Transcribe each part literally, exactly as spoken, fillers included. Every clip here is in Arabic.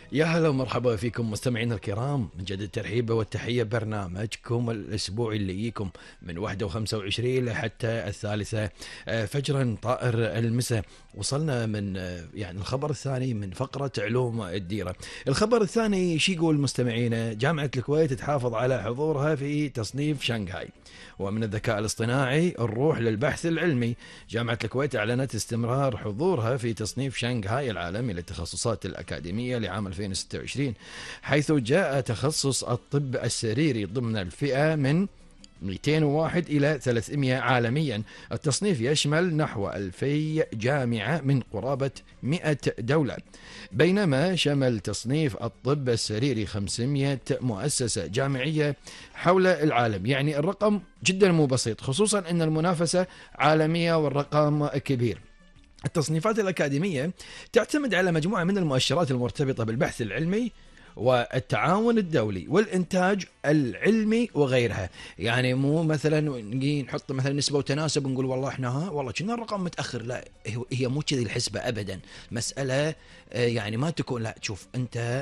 يا هلا ومرحبا فيكم مستمعينا الكرام، من جديد الترحيب والتحية برنامجكم الأسبوعي اللي يجيكم من واحدة وخمسة وعشرين لحتى الثالثة آه، فجرا طائر المساء. وصلنا من آه، يعني الخبر الثاني من فقرة علوم الديرة. الخبر الثاني شي يقول مستمعينا؟ جامعة الكويت تحافظ على حضورها في تصنيف شنغهاي. ومن الذكاء الاصطناعي نروح للبحث العلمي. جامعة الكويت أعلنت استمرار حضورها في تصنيف شنغهاي العالمي للتخصصات الأكاديمية لعام ألفين وستة وعشرين، حيث جاء تخصص الطب السريري ضمن الفئة من مئتين وواحد إلى ثلاثمئة عالميا. التصنيف يشمل نحو ألفي جامعة من قرابة مئة دولة، بينما شمل تصنيف الطب السريري خمسمئة مؤسسة جامعية حول العالم. يعني الرقم جدا مو بسيط، خصوصا أن المنافسة عالمية والرقم كبير. التصنيفات الأكاديمية تعتمد على مجموعة من المؤشرات المرتبطة بالبحث العلمي والتعاون الدولي والإنتاج العلمي وغيرها. يعني مو مثلا نجي نحط مثلا نسبة وتناسب ونقول والله احنا ها والله كنا الرقم متأخر، لا، هي مو كذي الحسبة أبدا. مسألة يعني ما تكون، لا تشوف أنت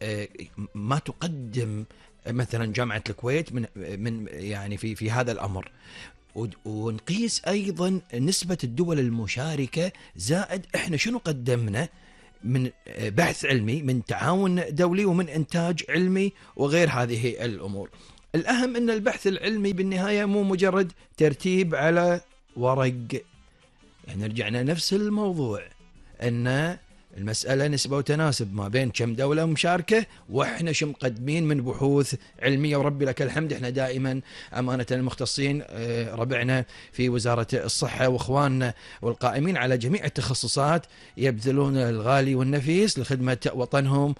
ما تقدم مثلا جامعة الكويت من من يعني في في هذا الأمر، ونقيس أيضا نسبة الدول المشاركة زائد إحنا شنو قدمنا من بحث علمي، من تعاون دولي، ومن إنتاج علمي وغير هذه الأمور. الأهم أن البحث العلمي بالنهاية مو مجرد ترتيب على ورق. يعني رجعنا نفس الموضوع، أن المسألة نسبة وتناسب ما بين كم دولة مشاركة وإحنا شو مقدمين من بحوث علمية. وربي لك الحمد إحنا دائما أمانة المختصين ربعنا في وزارة الصحة وإخواننا والقائمين على جميع التخصصات يبذلون الغالي والنفيس لخدمة وطنهم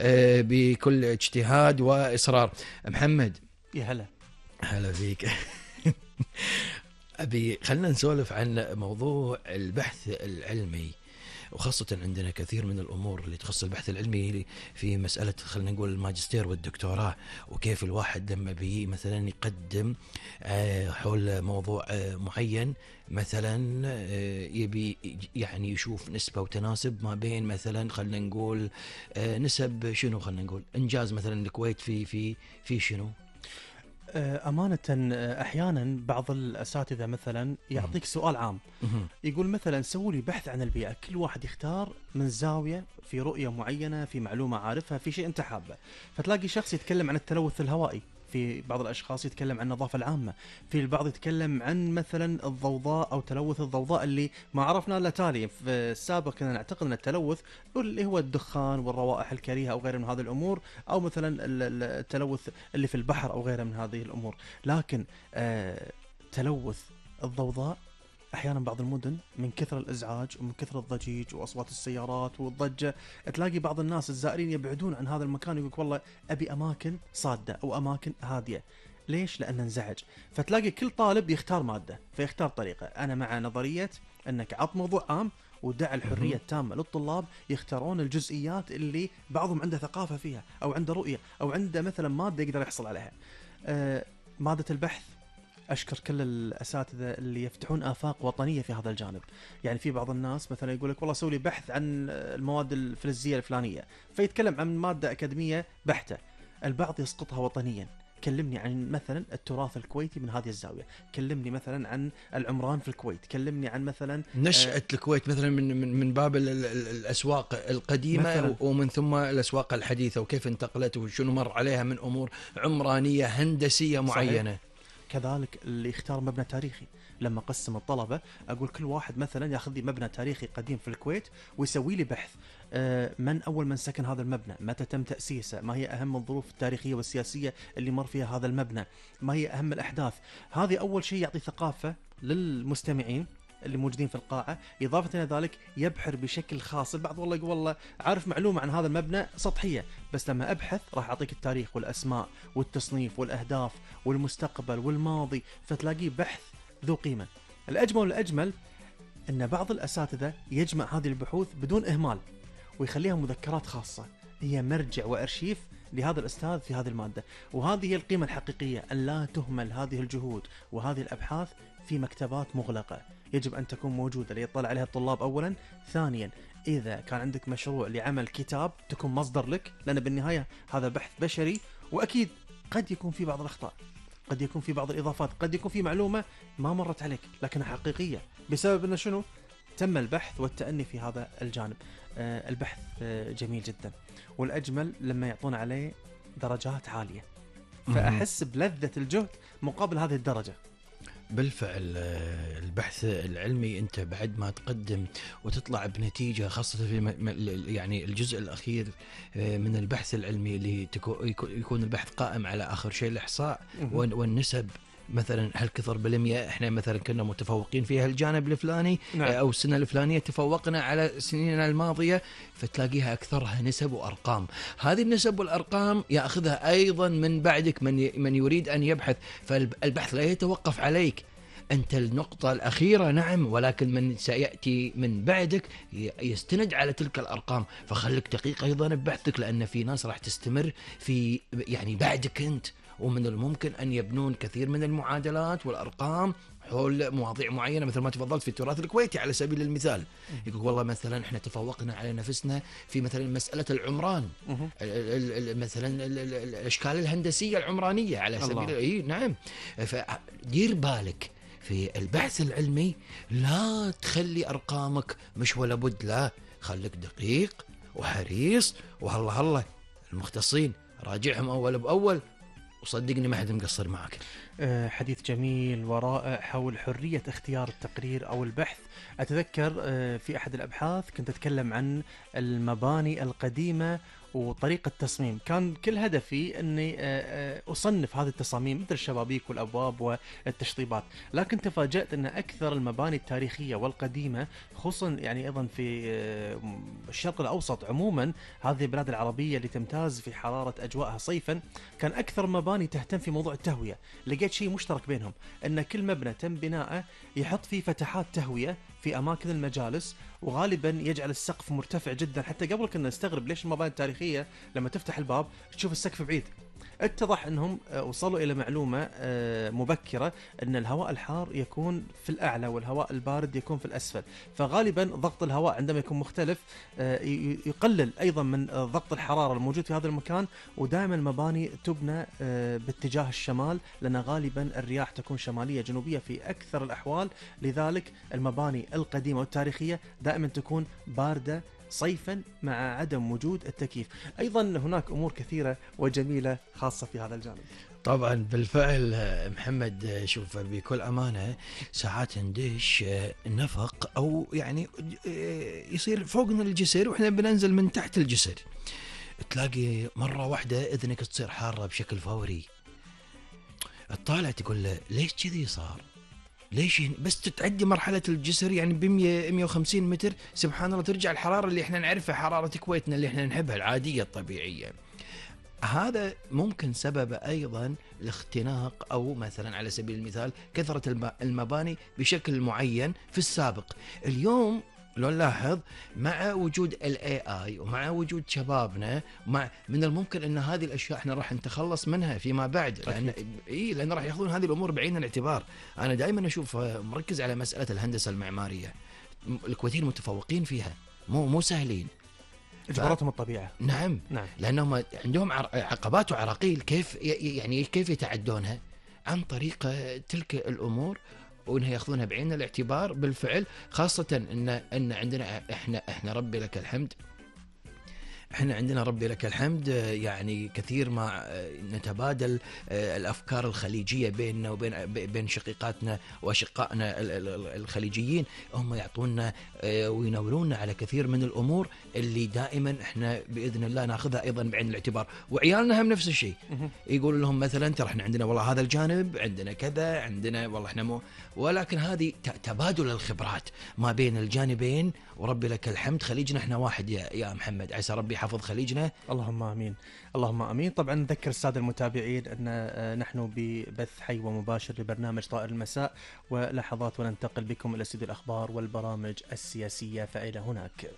بكل اجتهاد وإصرار. محمد، يا هلا. هلا فيك. أبي خلنا نسولف عن موضوع البحث العلمي، وخاصة عندنا كثير من الأمور اللي تخص البحث العلمي في مسألة خلنا نقول الماجستير والدكتوراه، وكيف الواحد لما بي مثلا يقدم حول موضوع معين مثلا يبي يعني يشوف نسبة وتناسب ما بين مثلا خلنا نقول نسب شنو، خلنا نقول إنجاز مثلا الكويت في في في شنو. أمانة أحيانا بعض الأساتذة مثلا يعطيك سؤال عام، يقول مثلا سووا لي بحث عن البيئة، كل واحد يختار من زاوية في رؤية معينة، في معلومة عارفها، في شيء أنت حابه. فتلاقي شخص يتكلم عن التلوث الهوائي، في بعض الأشخاص يتكلم عن النظافة العامة، في البعض يتكلم عن مثلا الضوضاء أو تلوث الضوضاء اللي ما عرفنا إلا تالي. في السابق كنا نعتقد أن التلوث اللي هو الدخان والروائح الكريهة أو غيره من هذه الأمور، أو مثلا التلوث اللي في البحر أو غيره من هذه الأمور. لكن آه تلوث الضوضاء احيانا بعض المدن من كثر الازعاج ومن كثر الضجيج واصوات السيارات والضجه، تلاقي بعض الناس الزائرين يبعدون عن هذا المكان، يقولك والله ابي اماكن صاده او اماكن هاديه. ليش؟ لان انزعج. فتلاقي كل طالب يختار ماده، فيختار طريقه. انا مع نظريه انك عط موضوع عام ودع الحريه التامه للطلاب يختارون الجزئيات اللي بعضهم عنده ثقافه فيها او عنده رؤيه او عنده مثلا ماده يقدر يحصل عليها. آه ماده البحث، أشكر كل الأساتذة اللي يفتحون آفاق وطنية في هذا الجانب. يعني في بعض الناس مثلا يقول لك والله سوي لي بحث عن المواد الفلزية الفلانية، فيتكلم عن مادة أكاديمية بحتة، البعض يسقطها وطنيا. كلمني عن مثلا التراث الكويتي من هذه الزاوية، كلمني مثلا عن العمران في الكويت، كلمني عن مثلا نشأة آه الكويت مثلا من من من باب ال ال الأسواق القديمة مثلاً، ومن ثم الأسواق الحديثة وكيف انتقلت وشنو مر عليها من أمور عمرانية هندسية معينة. صحيح. كذلك اللي يختار مبنى تاريخي، لما قسم الطلبة أقول كل واحد مثلا ياخذ لي مبنى تاريخي قديم في الكويت ويسوي لي بحث. من أول من سكن هذا المبنى، متى تم تأسيسه، ما هي أهم الظروف التاريخية والسياسية اللي مر فيها هذا المبنى، ما هي أهم الأحداث. هذه أول شيء يعطي ثقافة للمستمعين اللي موجودين في القاعة. إضافة إلى ذلك يبحر بشكل خاص. البعض والله يقول والله عارف معلومة عن هذا المبنى سطحية، بس لما أبحث راح أعطيك التاريخ والأسماء والتصنيف والأهداف والمستقبل والماضي، فتلاقيه بحث ذو قيمة. الأجمل والأجمل أن بعض الأساتذة يجمع هذه البحوث بدون إهمال ويخليها مذكرات خاصة، هي مرجع وأرشيف لهذا الأستاذ في هذه المادة. وهذه هي القيمة الحقيقية، أن لا تهمل هذه الجهود وهذه الأبحاث في مكتبات مغلقة. يجب أن تكون موجودة ليطلع عليها الطلاب أولا. ثانيا إذا كان عندك مشروع لعمل كتاب تكون مصدر لك، لأن بالنهاية هذا بحث بشري، وأكيد قد يكون في بعض الأخطاء، قد يكون في بعض الإضافات، قد يكون في معلومة ما مرت عليك لكنها حقيقية بسبب أنه شنو؟ تم البحث والتأني في هذا الجانب. آه البحث آه جميل جدا، والأجمل لما يعطون عليه درجات عالية، فأحس بلذة الجهد مقابل هذه الدرجة. بالفعل البحث العلمي أنت بعد ما تقدم وتطلع بنتيجة، خاصة في يعني الجزء الأخير من البحث العلمي اللي يكون البحث قائم على آخر شيء الإحصاء والنسب، مثلا هل كثر بالمية احنا مثلا كنا متفوقين فيها الجانب الفلاني، نعم. او السنه الفلانيه تفوقنا على سنيننا الماضيه، فتلاقيها اكثرها نسب وارقام. هذه النسب والارقام ياخذها ايضا من بعدك من من يريد ان يبحث، فالبحث لا يتوقف عليك انت النقطه الاخيره، نعم، ولكن من سياتي من بعدك يستند على تلك الارقام، فخليك دقيق ايضا ببحثك، لان في ناس راح تستمر في يعني بعدك انت، ومن الممكن أن يبنون كثير من المعادلات والأرقام حول مواضيع معينة، مثل ما تفضلت في التراث الكويتي على سبيل المثال. يقول والله مثلا احنا تفوقنا على نفسنا في مثلا مسألة العمران، مثلا الأشكال الهندسية العمرانية على سبيل اي نعم. فدير بالك في البحث العلمي، لا تخلي أرقامك مش ولا بد، لا، خليك دقيق وحريص، وهلا هلا المختصين راجعهم أول بأول، وصدقني ما حد مقصر معك. أه حديث جميل ورائع حول حرية اختيار التقرير أو البحث. أتذكر أه في أحد الأبحاث كنت أتكلم عن المباني القديمة وطريقة تصميم، كان كل هدفي أني أصنف هذه التصاميم مثل الشبابيك والأبواب والتشطيبات، لكن تفاجأت أن أكثر المباني التاريخية والقديمة، خصوصا يعني أيضا في الشرق الأوسط عموما، هذه البلاد العربية اللي تمتاز في حرارة أجواءها صيفا، كان أكثر مباني تهتم في موضوع التهوية. لقيت شيء مشترك بينهم، أن كل مبنى تم بناءه يحط فيه فتحات تهوية في أماكن المجالس، وغالبا يجعل السقف مرتفع جدا، حتى قبل كنا نستغرب ليش المباني التاريخية لما تفتح الباب تشوف السقف بعيد. اتضح انهم وصلوا الى معلومة مبكرة ان الهواء الحار يكون في الاعلى والهواء البارد يكون في الاسفل، فغالبا ضغط الهواء عندما يكون مختلف يقلل ايضا من ضغط الحرارة الموجود في هذا المكان. ودائما المباني تبنى باتجاه الشمال، لان غالبا الرياح تكون شمالية جنوبية في اكثر الاحوال، لذلك المباني القديمة والتاريخية دائما تكون باردة صيفا مع عدم وجود التكييف. أيضا هناك أمور كثيرة وجميلة خاصة في هذا الجانب. طبعا بالفعل محمد، شوف بكل أمانة ساعات ندش نفق أو يعني يصير فوقنا الجسر وإحنا بننزل من تحت الجسر، تلاقي مرة واحدة إذنك تصير حارة بشكل فوري، تطالع تقول له ليش كذي صار؟ ليش بس تتعدي مرحلة الجسر يعني بمية مية وخمسين متر، سبحان الله ترجع الحرارة اللي احنا نعرفها، حرارة كويتنا اللي احنا نحبها العادية الطبيعية. هذا ممكن سبب أيضا الاختناق، أو مثلا على سبيل المثال كثرة المباني بشكل معين في السابق. اليوم لو نلاحظ مع وجود ال إيه آي ومع وجود شبابنا، مع من الممكن ان هذه الاشياء احنا راح نتخلص منها فيما بعد، لان اي لان راح ياخذون هذه الامور بعين الاعتبار. انا دائما اشوف مركز على مساله الهندسه المعماريه، الكويتيين متفوقين فيها، مو مو سهلين، اجبرتهم الطبيعه. نعم نعم لانهم عندهم عقبات وعراقيل، كيف يعني كيف يتعدونها؟ عن طريق تلك الامور، وانها ياخذونها بعين الاعتبار بالفعل، خاصة ان ان عندنا احنا احنا ربي لك الحمد، احنا عندنا ربي لك الحمد يعني كثير ما نتبادل الافكار الخليجيه بيننا وبين بين شقيقاتنا واشقائنا الخليجيين، هم يعطونا وينورونا على كثير من الامور اللي دائما احنا باذن الله ناخذها ايضا بعين الاعتبار. وعيالنا هم نفس الشيء، يقولوا لهم مثلا ترى احنا عندنا والله هذا الجانب، عندنا كذا، عندنا والله احنا مو، ولكن هذه تبادل الخبرات ما بين الجانبين. وربي لك الحمد خليجنا احنا واحد يا يا محمد، عسى ربي يحفظ خليجنا. اللهم امين اللهم امين. طبعا نذكر الساده المتابعين ان نحن ببث حي ومباشر لبرنامج طائر المساء، ولحظات وننتقل بكم الى استديو الاخبار والبرامج السياسيه، فالى هناك.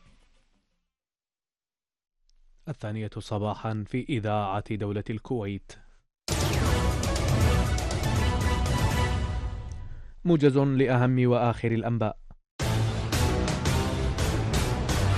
الثانية صباحا في إذاعة دولة الكويت. موجز لأهم وآخر الأنباء.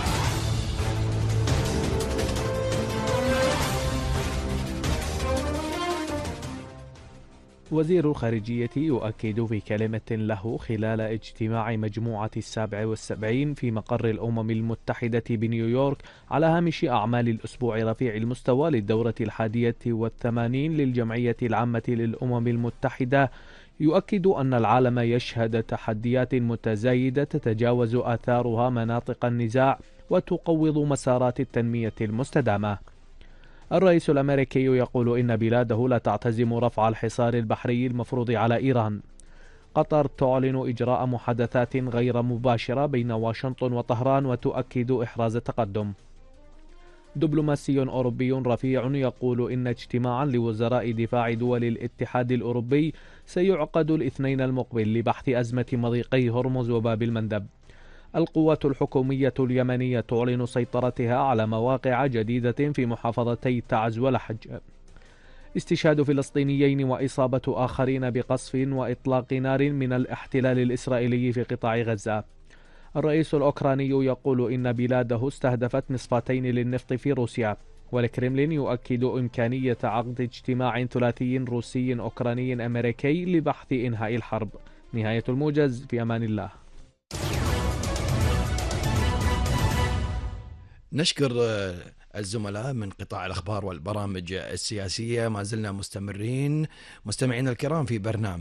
وزير الخارجية يؤكد في كلمة له خلال اجتماع مجموعة السابع والسبعين في مقر الأمم المتحدة بنيويورك على هامش أعمال الأسبوع رفيع المستوى للدورة الحادية والثمانين للجمعية العامة للأمم المتحدة، يؤكد أن العالم يشهد تحديات متزايدة تتجاوز آثارها مناطق النزاع وتقوض مسارات التنمية المستدامة. الرئيس الأمريكي يقول إن بلاده لا تعتزم رفع الحصار البحري المفروض على إيران. قطر تعلن إجراء محادثات غير مباشرة بين واشنطن وطهران وتؤكد إحراز تقدم. دبلوماسي أوروبي رفيع يقول إن اجتماعا لوزراء دفاع دول الاتحاد الأوروبي سيعقد الاثنين المقبل لبحث أزمة مضيقي هرمز وباب المندب. القوات الحكومية اليمنية تعلن سيطرتها على مواقع جديدة في محافظتي تعز ولحج. استشهاد فلسطينيين وإصابة آخرين بقصف وإطلاق نار من الاحتلال الإسرائيلي في قطاع غزة. الرئيس الأوكراني يقول إن بلاده استهدفت مصفاتين للنفط في روسيا، والكرملين يؤكد إمكانية عقد اجتماع ثلاثي روسي أوكراني أمريكي لبحث إنهاء الحرب. نهاية الموجز، في أمان الله. نشكر الزملاء من قطاع الأخبار والبرامج السياسية. ما زلنا مستمرين مستمعين الكرام في برنامج